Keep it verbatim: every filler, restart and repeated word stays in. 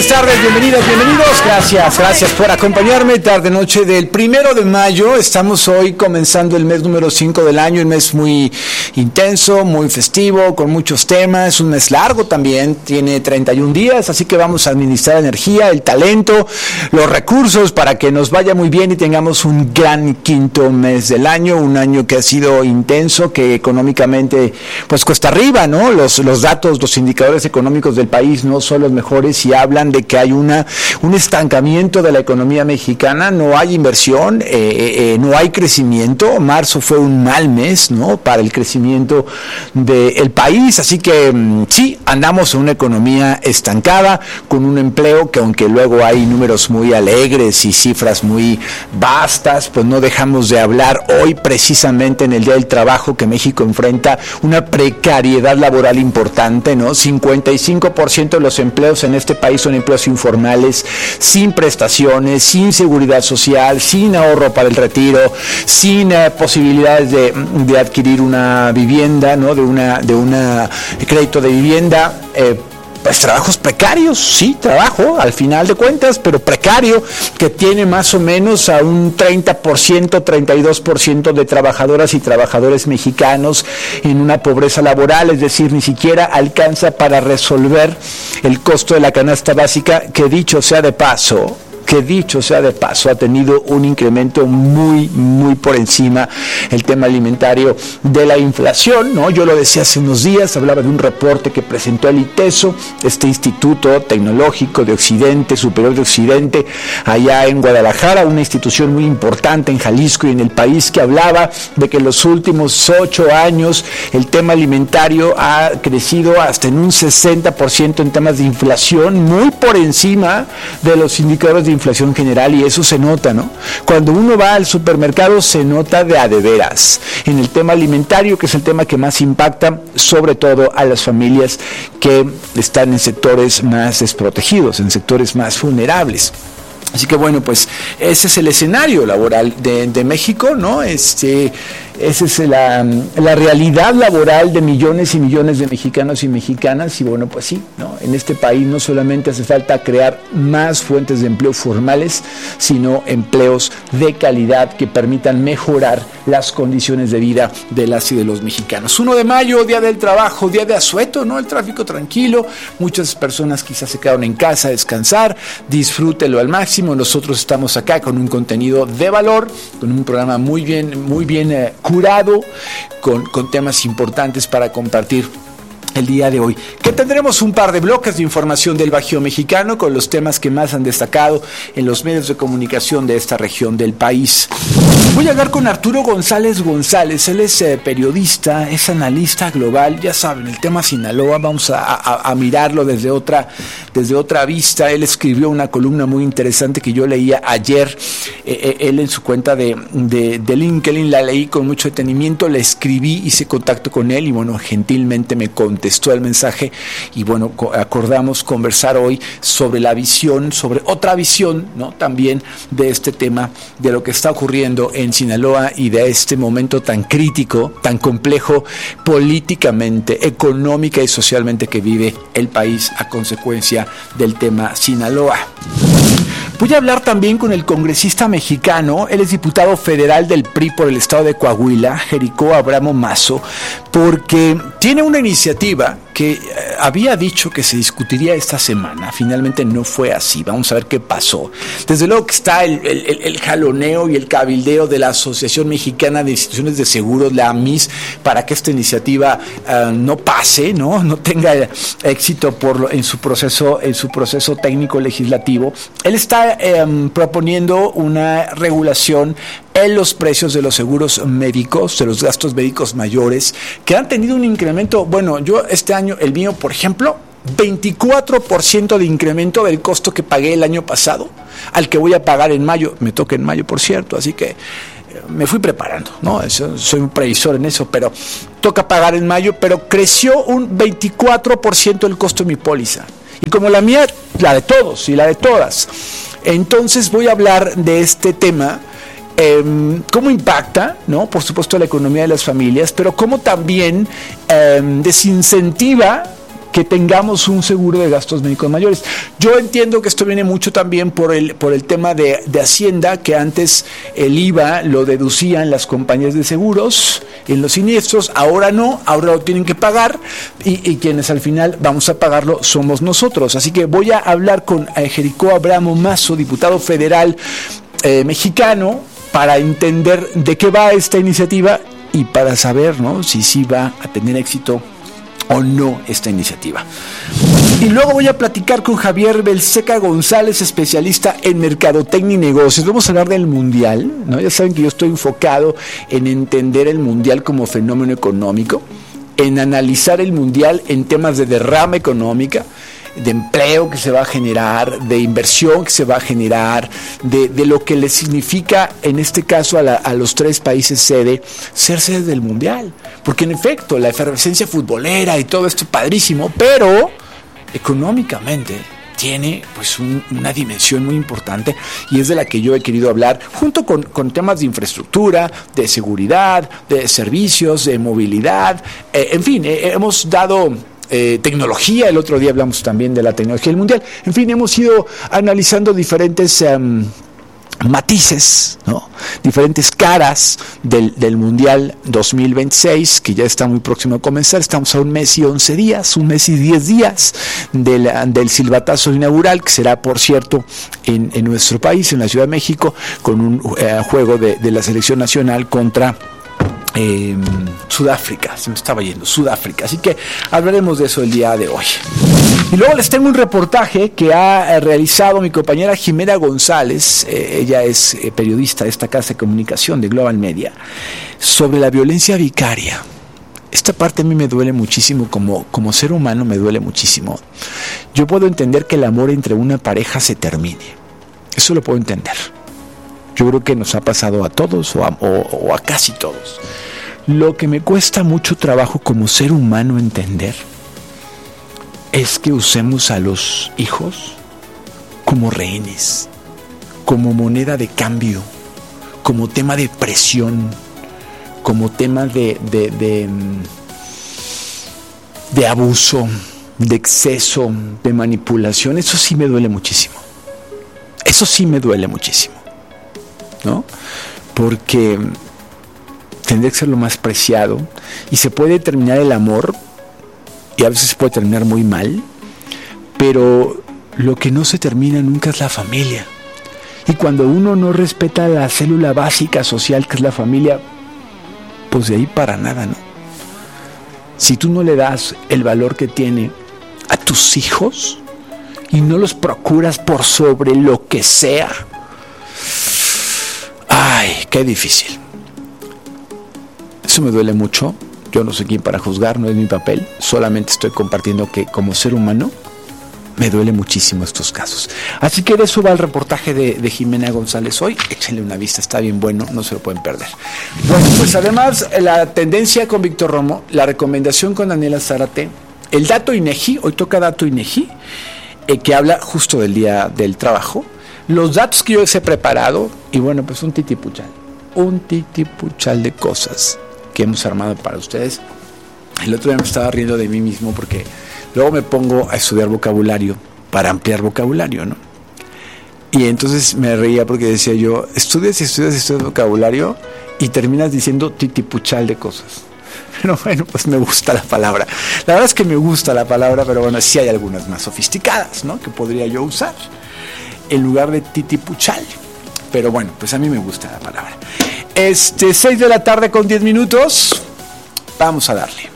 buenas tardes, bienvenidas, bienvenidos. Gracias, gracias por acompañarme. Tarde noche del primero de mayo. Estamos hoy comenzando el mes número cinco del año, un mes muy intenso, muy festivo, con muchos temas. Un mes largo también, tiene treinta y un días, así que vamos a administrar energía, el talento, los recursos para que nos vaya muy bien y tengamos un gran quinto mes del año. Un año que ha sido intenso, que económicamente pues cuesta arriba, ¿no? Los, los datos, los indicadores económicos del país no son los mejores y hablan de que hay una un estancamiento de la economía mexicana. No hay inversión, eh, eh, no hay crecimiento. Marzo fue un mal mes, ¿no?, para el crecimiento del país, así que mmm, sí, andamos en una economía estancada, con un empleo que, aunque luego hay números muy alegres y cifras muy vastas, pues no dejamos de hablar hoy, precisamente en el Día del Trabajo, que México enfrenta una precariedad laboral importante, ¿no? cincuenta y cinco por ciento de los empleos en este país son empleos informales, sin prestaciones, sin seguridad social, sin ahorro para el retiro, sin eh, posibilidades de, de adquirir una vivienda, ¿no?, de una de una crédito de vivienda. eh, Pues trabajos precarios, sí, trabajo al final de cuentas, pero precario, que tiene más o menos a un treinta por ciento, treinta y dos por ciento de trabajadoras y trabajadores mexicanos en una pobreza laboral, es decir, ni siquiera alcanza para resolver el costo de la canasta básica, que dicho sea de paso, que dicho sea de paso, ha tenido un incremento muy, muy por encima el tema alimentario de la inflación, ¿no? Yo lo decía hace unos días, hablaba de un reporte que presentó el ITESO, este Instituto Tecnológico de Occidente, Superior de Occidente, allá en Guadalajara, una institución muy importante en Jalisco y en el país, que hablaba de que en los últimos ocho años el tema alimentario ha crecido hasta en un sesenta por ciento en temas de inflación, muy por encima de los indicadores de inflación general, y eso se nota, ¿no? Cuando uno va al supermercado se nota de a de veras en el tema alimentario, que es el tema que más impacta, sobre todo a las familias que están en sectores más desprotegidos, en sectores más vulnerables. Así que bueno, pues ese es el escenario laboral de, de México, ¿no? Este, esa es la, la realidad laboral de millones y millones de mexicanos y mexicanas. Y bueno, pues sí, ¿no? En este país no solamente hace falta crear más fuentes de empleo formales, sino empleos de calidad que permitan mejorar las condiciones de vida de las y de los mexicanos. uno de mayo, Día del Trabajo, día de asueto, ¿no? El tráfico tranquilo, muchas personas quizás se quedaron en casa a descansar, disfrútelo al máximo. Nosotros estamos acá con un contenido de valor, con un programa muy bien, muy bien eh, curado, con, con temas importantes para compartir el día de hoy, que tendremos un par de bloques de información del Bajío mexicano con los temas que más han destacado en los medios de comunicación de esta región del país. Voy a hablar con Arturo González González, él es eh, periodista, es analista global, ya saben, el tema Sinaloa, vamos a, a, a mirarlo desde otra, desde otra vista. Él escribió una columna muy interesante que yo leía ayer, eh, él en su cuenta de, de, de LinkedIn, la leí con mucho detenimiento, la escribí, hice contacto con él y bueno, gentilmente me contestó contestó el mensaje y bueno, acordamos conversar hoy sobre la visión, sobre otra visión, ¿no?, también de este tema, de lo que está ocurriendo en Sinaloa y de este momento tan crítico, tan complejo políticamente, económica y socialmente que vive el país a consecuencia del tema Sinaloa. Voy a hablar también con el congresista mexicano, él es diputado federal del P R I por el estado de Coahuila, Jericó Abramo Mazo, porque tiene una iniciativa que eh, había dicho que se discutiría esta semana. Finalmente no fue así, vamos a ver qué pasó. Desde luego que está el, el, el jaloneo y el cabildeo de la Asociación Mexicana de Instituciones de Seguros, la A M I S, para que esta iniciativa uh, no pase, no, no tenga éxito por lo, en su proceso, en su proceso técnico legislativo. Él está eh, proponiendo una regulación en los precios de los seguros médicos, de los gastos médicos mayores, que han tenido un incremento. Bueno, yo este año, el mío, por ejemplo, veinticuatro por ciento de incremento del costo que pagué el año pasado, al que voy a pagar en mayo. Me toca en mayo, por cierto, así que me fui preparando, ¿no? Eso, soy un previsor en eso, pero toca pagar en mayo, pero creció un veinticuatro por ciento el costo de mi póliza. Y como la mía, la de todos y la de todas. Entonces voy a hablar de este tema. Eh, cómo impacta, ¿no?, por supuesto, la economía de las familias, pero cómo también eh, desincentiva que tengamos un seguro de gastos médicos mayores. Yo entiendo que esto viene mucho también por el, por el tema de, de Hacienda, que antes el I V A lo deducían las compañías de seguros en los siniestros, ahora no, ahora lo tienen que pagar y, y quienes al final vamos a pagarlo somos nosotros. Así que voy a hablar con Jericó Abramo Mazo, diputado federal eh, mexicano, para entender de qué va esta iniciativa y para saber, ¿no?, si sí va a tener éxito o no esta iniciativa. Y luego voy a platicar con Javier Belseca González, especialista en mercadotecnia y negocios. Vamos a hablar del Mundial, ¿no? Ya saben que yo estoy enfocado en entender el Mundial como fenómeno económico, en analizar el Mundial en temas de derrama económica, de empleo que se va a generar, de inversión que se va a generar, de, de lo que le significa, en este caso, a, la, a los tres países sede, ser sede del Mundial. Porque en efecto, la efervescencia futbolera y todo esto padrísimo, pero económicamente tiene pues un, una dimensión muy importante y es de la que yo he querido hablar, junto con, con temas de infraestructura, de seguridad, de servicios, de movilidad, eh, en fin, eh, hemos dado... Eh, tecnología, el otro día hablamos también de la tecnología del Mundial. En fin, hemos ido analizando diferentes um, matices, ¿no?, diferentes caras del, del Mundial dos mil veintiséis, que ya está muy próximo a comenzar. Estamos a un mes y once días, un mes y diez días del, del silbatazo inaugural, que será, por cierto, en, en nuestro país, en la Ciudad de México, con un eh, juego de, de la selección nacional contra Eh, Sudáfrica, se me estaba yendo, Sudáfrica, así que hablaremos de eso el día de hoy. Y luego les tengo un reportaje que ha realizado mi compañera Jimena González, eh, ella es eh, periodista de esta casa de comunicación de Global Media, sobre la violencia vicaria. Esta parte a mí me duele muchísimo, como, como ser humano me duele muchísimo. Yo puedo entender que el amor entre una pareja se termine, eso lo puedo entender. Yo creo que nos ha pasado a todos o a, o, o a casi todos. Lo que me cuesta mucho trabajo como ser humano entender es que usemos a los hijos como rehenes, como moneda de cambio, como tema de presión, como tema de, de, de, de abuso, de exceso, de manipulación. Eso sí me duele muchísimo. Eso sí me duele muchísimo, ¿no? Porque tendría que ser lo más preciado y se puede terminar el amor y a veces se puede terminar muy mal, pero lo que no se termina nunca es la familia. Y cuando uno no respeta la célula básica social que es la familia, pues de ahí para nada, ¿no? Si tú no le das el valor que tiene a tus hijos y no los procuras por sobre lo que sea, ay, qué difícil. Eso me duele mucho. Yo no soy quien para juzgar, no es mi papel. Solamente estoy compartiendo que como ser humano me duele muchísimo estos casos. Así que de eso va el reportaje de, de Jimena González hoy. Échenle una vista, está bien bueno, no se lo pueden perder. Bueno, pues además la tendencia con Víctor Romo, la recomendación con Daniela Zárate, el dato INEGI, hoy toca dato INEGI, eh, que habla justo del día del trabajo. Los datos que yo les he preparado, y bueno, pues un titipuchal, un titipuchal de cosas que hemos armado para ustedes. El otro día me estaba riendo de mí mismo porque luego me pongo a estudiar vocabulario para ampliar vocabulario, ¿no? Y entonces me reía porque decía yo, estudias y estudias y estudias vocabulario y terminas diciendo titipuchal de cosas. Pero bueno, pues me gusta la palabra. La verdad es que me gusta la palabra, pero bueno, sí hay algunas más sofisticadas, ¿no?, que podría yo usar en lugar de titipuchal. Pero bueno, pues a mí me gusta la palabra. Este, seis de la tarde con diez minutos. Vamos a darle.